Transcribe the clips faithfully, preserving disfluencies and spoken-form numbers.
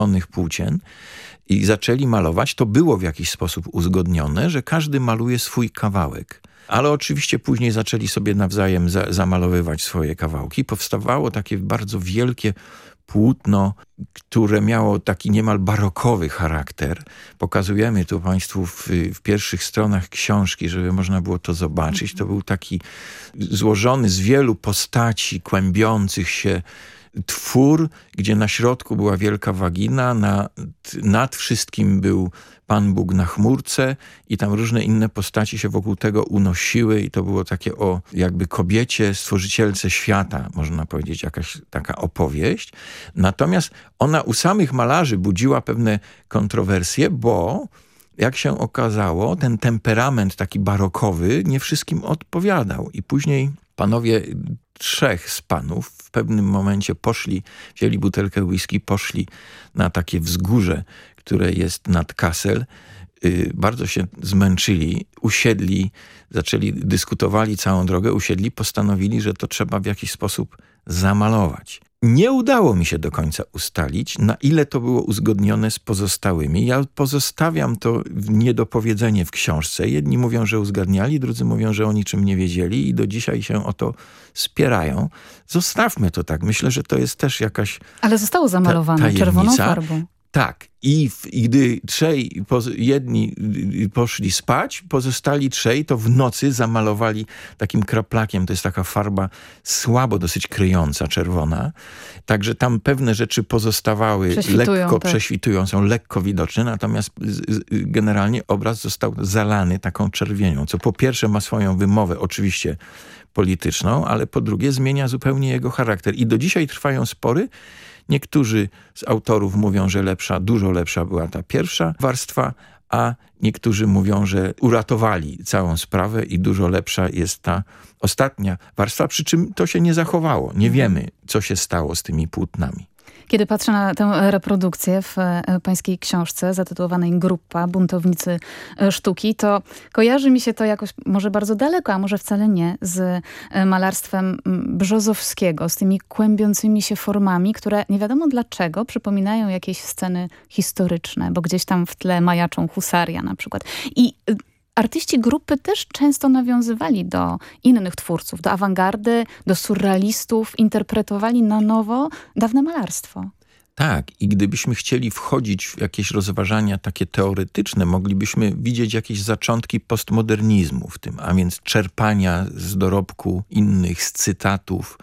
onych płócien i zaczęli malować, to było w jakiś sposób uzgodnione, że każdy maluje swój kawałek. Ale oczywiście później zaczęli sobie nawzajem za, zamalowywać swoje kawałki. Powstawało takie bardzo wielkie płótno, które miało taki niemal barokowy charakter. Pokazujemy tu Państwu w, w pierwszych stronach książki, żeby można było to zobaczyć. To był taki złożony z wielu postaci kłębiących się twór, gdzie na środku była wielka wagina, na, nad wszystkim był Pan Bóg na chmurce i tam różne inne postaci się wokół tego unosiły i to było takie o jakby kobiecie, stworzycielce świata, można powiedzieć, jakaś taka opowieść. Natomiast ona u samych malarzy budziła pewne kontrowersje, bo jak się okazało, ten temperament taki barokowy nie wszystkim odpowiadał i później panowie trzech z panów w pewnym momencie poszli, wzięli butelkę whisky, poszli na takie wzgórze, które jest nad Kassel. Yy, bardzo się zmęczyli, usiedli, zaczęli, dyskutowali całą drogę, usiedli, postanowili, że to trzeba w jakiś sposób zamalować. Nie udało mi się do końca ustalić, na ile to było uzgodnione z pozostałymi. Ja pozostawiam to niedopowiedzenie w książce. Jedni mówią, że uzgadniali, drudzy mówią, że o niczym nie wiedzieli i do dzisiaj się o to spierają. Zostawmy to tak. Myślę, że to jest też jakaś Ale zostało zamalowane ta, czerwoną farbą. Tak. I, w, I gdy trzej, poz, jedni poszli spać, pozostali trzej to w nocy zamalowali takim kraplakiem. To jest taka farba słabo dosyć kryjąca, czerwona. Także tam pewne rzeczy pozostawały, lekko tak. prześwitują, są lekko widoczne. Natomiast z, z, generalnie obraz został zalany taką czerwienią, co po pierwsze ma swoją wymowę oczywiście polityczną, ale po drugie zmienia zupełnie jego charakter. I do dzisiaj trwają spory. Niektórzy z autorów mówią, że lepsza, dużo lepsza była ta pierwsza warstwa, a niektórzy mówią, że uratowali całą sprawę i dużo lepsza jest ta ostatnia warstwa, przy czym to się nie zachowało. Nie wiemy, co się stało z tymi płótnami. Kiedy patrzę na tę reprodukcję w pańskiej książce zatytułowanej Grupa, buntownicy sztuki, to kojarzy mi się to jakoś może bardzo daleko, a może wcale nie, z malarstwem Brzozowskiego, z tymi kłębiącymi się formami, które nie wiadomo dlaczego przypominają jakieś sceny historyczne, bo gdzieś tam w tle majaczą husaria na przykład. I artyści grupy też często nawiązywali do innych twórców, do awangardy, do surrealistów, interpretowali na nowo dawne malarstwo. Tak, i gdybyśmy chcieli wchodzić w jakieś rozważania takie teoretyczne, moglibyśmy widzieć jakieś zaczątki postmodernizmu w tym, a więc czerpania z dorobku innych, z cytatów,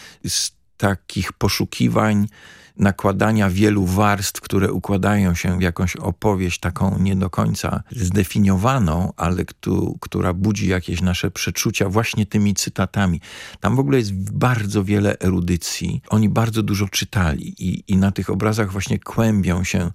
z takich poszukiwań, nakładania wielu warstw, które układają się w jakąś opowieść taką nie do końca zdefiniowaną, ale ktu, która budzi jakieś nasze przeczucia właśnie tymi cytatami. Tam w ogóle jest bardzo wiele erudycji. Oni bardzo dużo czytali i, i na tych obrazach właśnie kłębią się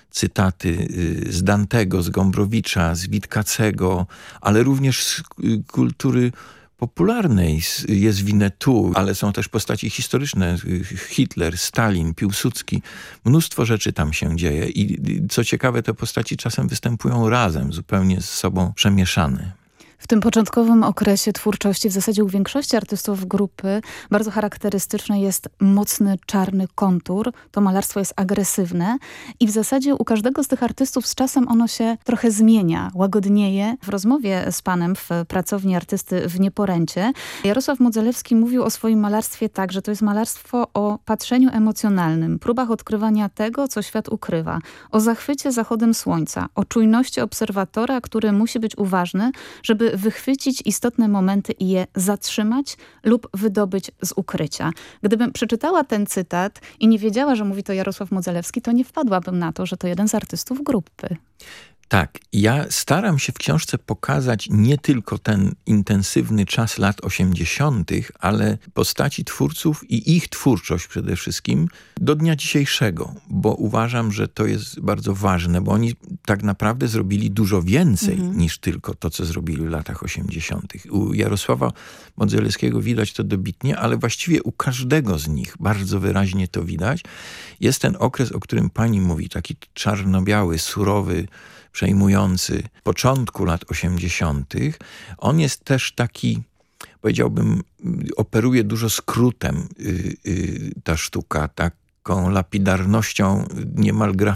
cytaty z Dantego, z Gombrowicza, z Witkacego, ale również z kultury popularnej. Jest Winnetou, ale są też postaci historyczne. Hitler, Stalin, Piłsudski. Mnóstwo rzeczy tam się dzieje. I co ciekawe, te postaci czasem występują razem, zupełnie z sobą przemieszane. W tym początkowym okresie twórczości, w zasadzie u większości artystów grupy, bardzo charakterystyczny jest mocny, czarny kontur. To malarstwo jest agresywne i w zasadzie u każdego z tych artystów z czasem ono się trochę zmienia, łagodnieje. W rozmowie z panem w pracowni artysty w Nieporęcie Jarosław Modzelewski mówił o swoim malarstwie tak, że to jest malarstwo o patrzeniu emocjonalnym, próbach odkrywania tego, co świat ukrywa, o zachwycie zachodem słońca, o czujności obserwatora, który musi być uważny, żeby wychwycić istotne momenty i je zatrzymać lub wydobyć z ukrycia. Gdybym przeczytała ten cytat i nie wiedziała, że mówi to Jarosław Modzelewski, to nie wpadłabym na to, że to jeden z artystów grupy. Tak, ja staram się w książce pokazać nie tylko ten intensywny czas lat osiemdziesiątych, ale postaci twórców i ich twórczość przede wszystkim do dnia dzisiejszego, bo uważam, że to jest bardzo ważne, bo oni tak naprawdę zrobili dużo więcej mhm. niż tylko to, co zrobili w latach osiemdziesiątych. U Jarosława Modzelewskiego widać to dobitnie, ale właściwie u każdego z nich bardzo wyraźnie to widać. Jest ten okres, o którym pani mówi, taki czarno-biały, surowy, przejmujący początku lat osiemdziesiątych. On jest też taki, powiedziałbym, operuje dużo skrótem yy, yy, ta sztuka, tak taką lapidarnością niemal